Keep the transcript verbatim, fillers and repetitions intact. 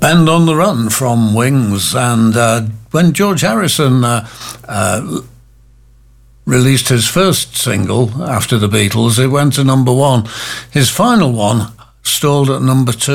Band on the Run from Wings. And uh, when George Harrison uh, uh, released his first single after the Beatles, it went to number one. His final one stalled at number two.